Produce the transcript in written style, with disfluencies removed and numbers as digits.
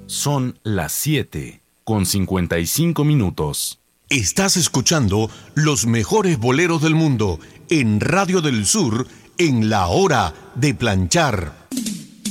Son las 7:55. Estás escuchando los mejores boleros del mundo en Radio del Sur en La Hora de Planchar.